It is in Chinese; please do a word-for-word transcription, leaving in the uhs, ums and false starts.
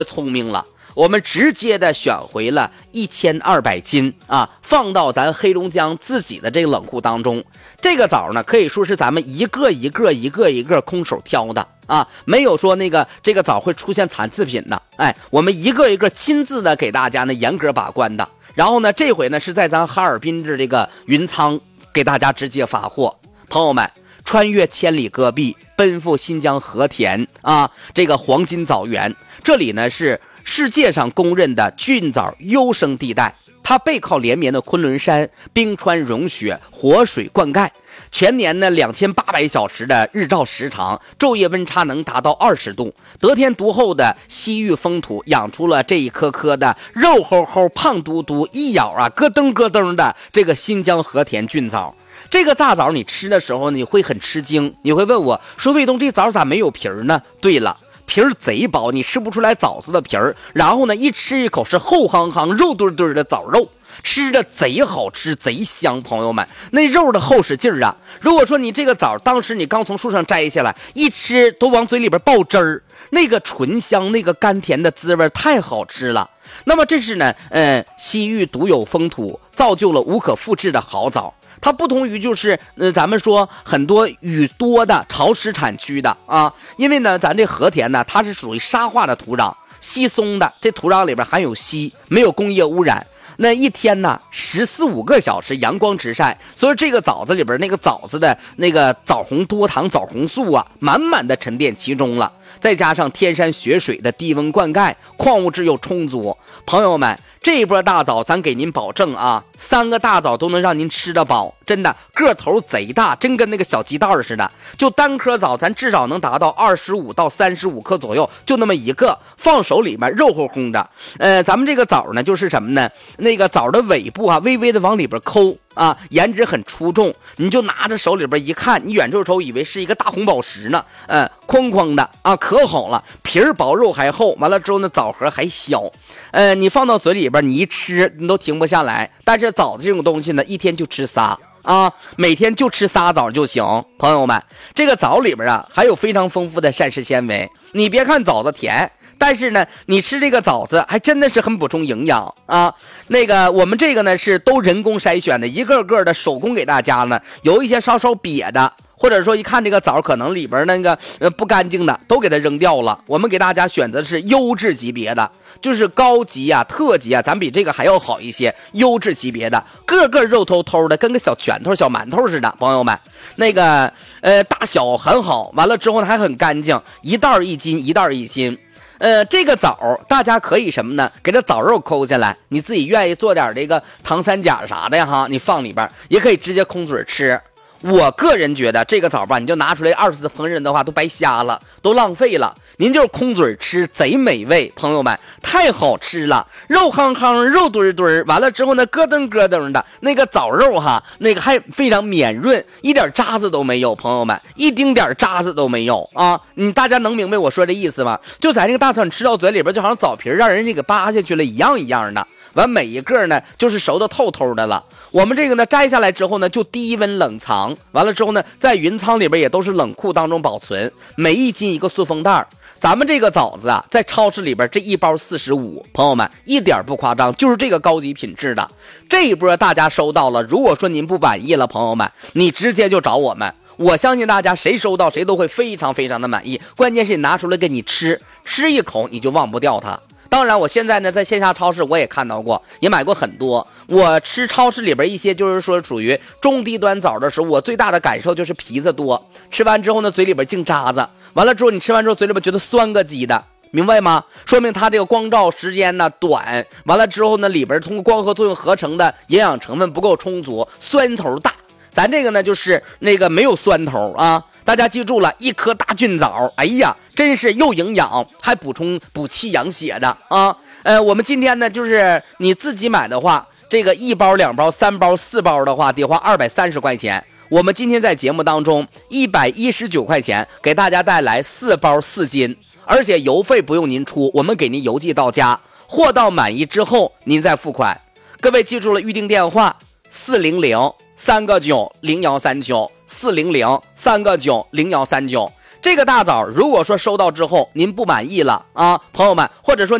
聪明了，我们直接的选回了一千二百斤啊，放到咱黑龙江自己的这个冷库当中。这个枣呢，可以说是咱们一个一个一个一个空手挑的啊，没有说那个这个枣会出现残次品的。哎，我们一个一个亲自的给大家呢严格把关的。然后呢，这回呢是在咱哈尔滨的这个云仓给大家直接发货。朋友们，穿越千里戈壁，奔赴新疆和田啊，这个黄金枣园，这里呢是世界上公认的菌枣优生地带，它背靠连绵的昆仑山，冰川融雪，活水灌溉，全年呢两千八百小时的日照时长，昼夜温差能达到二十度，得天独厚的西域风土养出了这一颗颗的肉齁齁胖嘟嘟一咬啊咯噔咯噔的这个新疆和田菌枣。这个大枣你吃的时候你会很吃惊，你会问我说卫东这枣咋没有皮儿呢？对了，皮儿贼薄，你吃不出来枣子的皮儿，然后呢一吃一口是厚夯夯肉墩墩的枣肉，吃着贼好吃贼香。朋友们，那肉的厚实劲儿啊，如果说你这个枣当时你刚从树上摘下来一吃都往嘴里边爆汁儿，那个醇香那个甘甜的滋味太好吃了。那么这是呢呃西域独有风土造就了无可复制的好枣，它不同于就是呃咱们说很多雨多的潮湿产区的啊，因为呢咱这和田呢它是属于沙化的土壤，稀松的，这土壤里边含有硒，没有工业污染，那一天呢十四五个小时阳光直晒，所以这个枣子里边那个枣子的那个枣红多糖枣红素啊满满的沉淀其中了，再加上天山雪水的低温灌溉，矿物质又充足。朋友们，这一波大枣咱给您保证啊，三个大枣都能让您吃得饱，真的个头贼大，真跟那个小鸡蛋似的。就单颗枣咱至少能达到二十五到三十五克左右，就那么一个，放手里面肉乎乎的。呃，咱们这个枣呢就是什么呢？那个枣的尾部啊，微微的往里边抠啊，颜值很出众，你就拿着手里边一看，你远处瞅以为是一个大红宝石呢，嗯、呃，框框的啊，可好了，皮儿薄肉还厚，完了之后呢枣核还小，呃，你放到嘴里边你一吃你都停不下来。但是枣子这种东西呢，一天就吃仨啊，每天就吃仨枣就行。朋友们，这个枣里边啊还有非常丰富的膳食纤维，你别看枣子甜，但是呢你吃这个枣子还真的是很补充营养啊。那个我们这个呢是都人工筛选的，一个个的手工给大家呢，有一些稍稍瘪的，或者说一看这个枣可能里边那个呃不干净的都给它扔掉了，我们给大家选择的是优质级别的，就是高级啊特级啊，咱比这个还要好一些，优质级别的，个个肉透透的，跟个小拳头小馒头似的。朋友们，那个呃大小很好，完了之后呢还很干净，一袋一斤一袋一斤。呃，这个枣大家可以什么呢？给这枣肉抠下来，你自己愿意做点这个糖三角啥的呀哈，你放里边，也可以直接空嘴吃。我个人觉得这个枣吧，你就拿出来二次烹饪的话都白瞎了，都浪费了。您就是空嘴吃，贼美味，朋友们，太好吃了，肉夯夯，肉墩墩，完了之后呢，咯噔咯噔的，那个枣肉哈，那个还非常绵润，一点渣子都没有，朋友们，一丁点渣子都没有啊！你大家能明白我说这意思吗？就在这个大枣吃到嘴里边，就好像枣皮让人这个扒下去了一样一样的。完每一个呢就是熟的透透的了。我们这个呢摘下来之后呢就低温冷藏，完了之后呢在云仓里边也都是冷库当中保存，每一斤一个塑封袋。咱们这个枣子啊在超市里边这一包四十五，朋友们一点不夸张，就是这个高级品质的。这一波大家收到了，如果说您不满意了，朋友们你直接就找我们，我相信大家谁收到谁都会非常非常的满意，关键是你拿出来给你吃，吃一口你就忘不掉它。当然我现在呢在线下超市我也看到过，也买过很多。我吃超市里边一些就是说属于中低端枣的时候，我最大的感受就是皮子多，吃完之后呢嘴里边净渣子，完了之后你吃完之后嘴里边觉得酸个鸡的，明白吗？说明它这个光照时间呢短，完了之后呢里边通过光合作用合成的营养成分不够充足，酸头大。咱这个呢就是那个没有酸头啊，大家记住了，一颗大菌枣，哎呀真是又营养还补充补气养血的啊。呃我们今天呢就是你自己买的话，这个一包两包三包四包的话得花二百三十块钱，我们今天在节目当中一百一十九块钱给大家带来四包四斤，而且邮费不用您出，我们给您邮寄到家，货到满意之后您再付款。各位记住了，预定电话四零零三个九零幺三九，四零零三个九零幺三九。 这个大枣如果说收到之后您不满意了啊，朋友们，或者说